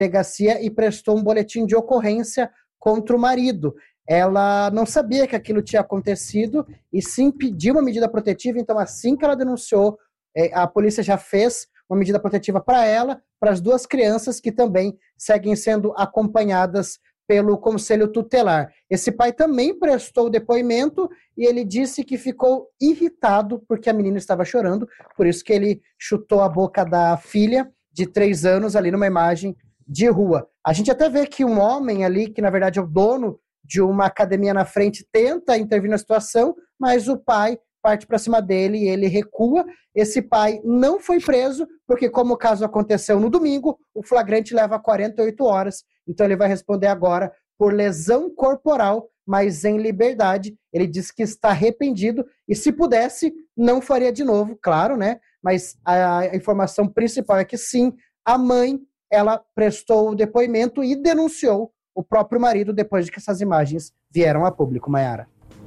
delegacia e prestou um boletim de ocorrência contra o marido. Ela não sabia que aquilo tinha acontecido e sim pediu uma medida protetiva, então assim que ela denunciou, a polícia já fez uma medida protetiva para ela, para as 2 crianças que também seguem sendo acompanhadas pelo Conselho Tutelar. Esse pai também prestou depoimento e ele disse que ficou irritado porque a menina estava chorando, por isso que ele chutou a boca da filha de 3 anos ali numa imagem de rua. A gente até vê que um homem ali, que na verdade é o dono de uma academia na frente, tenta intervir na situação, mas o pai parte para cima dele e ele recua. Esse pai não foi preso, porque como o caso aconteceu no domingo, o flagrante leva 48 horas, então ele vai responder agora por lesão corporal, mas em liberdade. Ele diz que está arrependido e se pudesse, não faria de novo, claro, né? Mas a informação principal é que sim, a mãe, ela prestou o depoimento e denunciou o próprio marido depois de que essas imagens vieram a público, Maiara.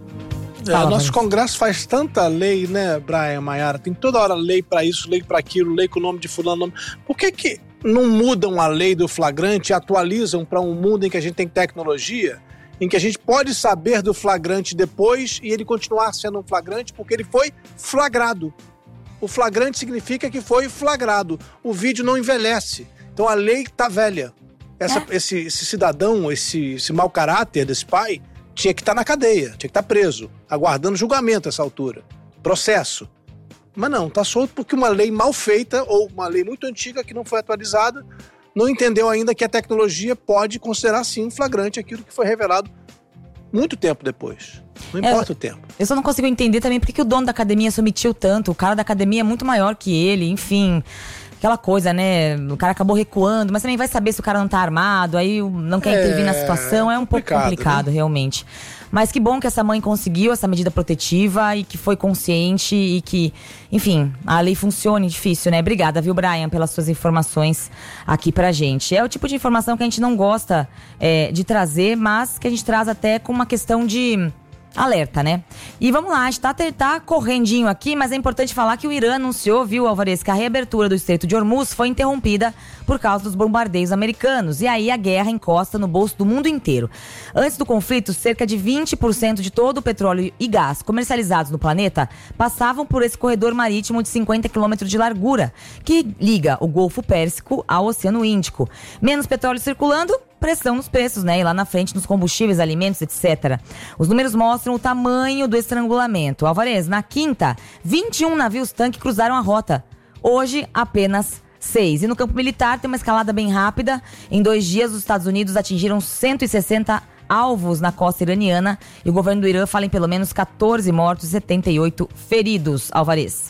Nosso Congresso faz tanta lei, né, Brian, Maiara? Tem toda hora lei para isso, lei para aquilo, lei com o nome de fulano. Por que não mudam a lei do flagrante e atualizam para um mundo em que a gente tem tecnologia, em que a gente pode saber do flagrante depois e ele continuar sendo um flagrante porque ele foi flagrado? O flagrante significa que foi flagrado. O vídeo não envelhece. Então a lei está velha. Esse cidadão, esse mau caráter desse pai, tinha que estar na cadeia, tinha que estar preso, aguardando julgamento a essa altura, processo. Mas não, está solto porque uma lei mal feita, ou uma lei muito antiga que não foi atualizada, não entendeu ainda que a tecnologia pode considerar sim flagrante aquilo que foi revelado muito tempo depois. Não importa o tempo. Eu só não consigo entender também por que o dono da academia se omitiu tanto. O cara da academia é muito maior que ele, enfim... Aquela coisa, né? O cara acabou recuando, mas também vai saber se o cara não tá armado, aí não quer intervir na situação. É um pouco complicado, né? Realmente. Mas que bom que essa mãe conseguiu essa medida protetiva e que foi consciente e que, enfim, a lei funcione. Difícil, né? Obrigada, viu, Brian, pelas suas informações aqui pra gente. É o tipo de informação que a gente não gosta de trazer, mas que a gente traz até com uma questão de... alerta, né? E vamos lá, a gente tá correndinho aqui, mas é importante falar que o Irã anunciou, viu, Alvarez, que a reabertura do Estreito de Hormuz foi interrompida por causa dos bombardeios americanos. E aí a guerra encosta no bolso do mundo inteiro. Antes do conflito, cerca de 20% de todo o petróleo e gás comercializados no planeta passavam por esse corredor marítimo de 50 quilômetros de largura, que liga o Golfo Pérsico ao Oceano Índico. Menos petróleo circulando, pressão nos preços, né? E lá na frente nos combustíveis, alimentos, etc. Os números mostram o tamanho do estrangulamento. Alvarez, na quinta, 21 navios-tanque cruzaram a rota. Hoje, apenas 6. E no campo militar tem uma escalada bem rápida. Em 2 dias, os Estados Unidos atingiram 160 alvos na costa iraniana. E o governo do Irã fala em pelo menos 14 mortos e 78 feridos. Alvarez.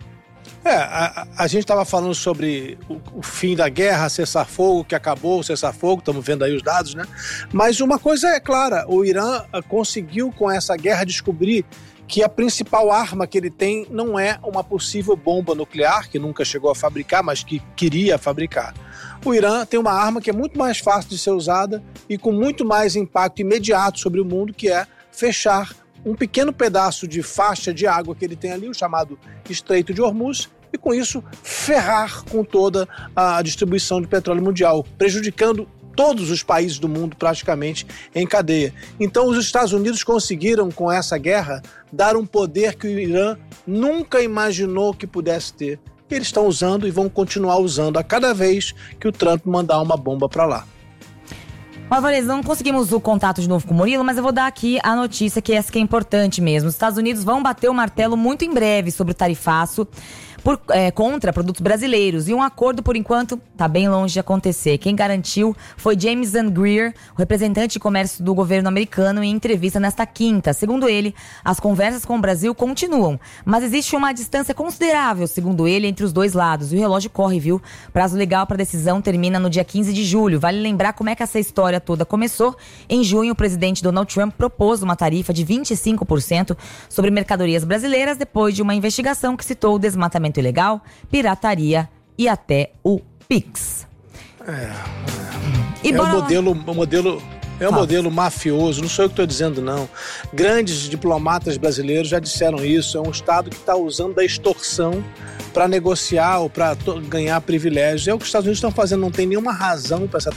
A gente estava falando sobre o fim da guerra, cessar-fogo, que acabou o cessar-fogo, estamos vendo aí os dados, né? Mas uma coisa é clara, o Irã conseguiu com essa guerra descobrir que a principal arma que ele tem não é uma possível bomba nuclear, que nunca chegou a fabricar, mas que queria fabricar. O Irã tem uma arma que é muito mais fácil de ser usada e com muito mais impacto imediato sobre o mundo, que é fechar um pequeno pedaço de faixa de água que ele tem ali, o chamado Estreito de Hormuz, e com isso ferrar com toda a distribuição de petróleo mundial, prejudicando todos os países do mundo praticamente em cadeia. Então os Estados Unidos conseguiram com essa guerra dar um poder que o Irã nunca imaginou que pudesse ter. E eles estão usando e vão continuar usando a cada vez que o Trump mandar uma bomba para lá. Alvarez, não conseguimos o contato de novo com o Murilo, mas eu vou dar aqui a notícia que essa que é importante mesmo. Os Estados Unidos vão bater o martelo muito em breve sobre o tarifaço contra produtos brasileiros. E um acordo, por enquanto, está bem longe de acontecer. Quem garantiu foi James Greer, o representante de comércio do governo americano, em entrevista nesta quinta. Segundo ele, as conversas com o Brasil continuam, mas existe uma distância considerável, segundo ele, entre os dois lados. E o relógio corre, viu? Prazo legal para a decisão termina no dia 15 de julho. Vale lembrar como é que essa história toda começou. Em junho, o presidente Donald Trump propôs uma tarifa de 25% sobre mercadorias brasileiras, depois de uma investigação que citou o desmatamento ilegal, pirataria e até o Pix. É um modelo mafioso, não sou eu que estou dizendo, não. Grandes diplomatas brasileiros já disseram isso. É um Estado que está usando da extorsão para negociar ou para ganhar privilégios. É o que os Estados Unidos estão fazendo, não tem nenhuma razão para essa